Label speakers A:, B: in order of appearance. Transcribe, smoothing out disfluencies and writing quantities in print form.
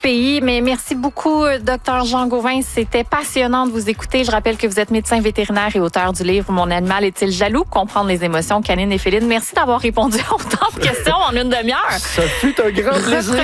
A: pays. Mais merci beaucoup, Dr Jean Gauvin. C'était passionnant de vous écouter. Je rappelle que vous êtes médecin vétérinaire et auteur du livre « Mon animal est-il jaloux? Comprendre les émotions canines et félines ». Merci d'avoir répondu à autant de questions en une demi-heure.
B: Ça fut un grand plaisir.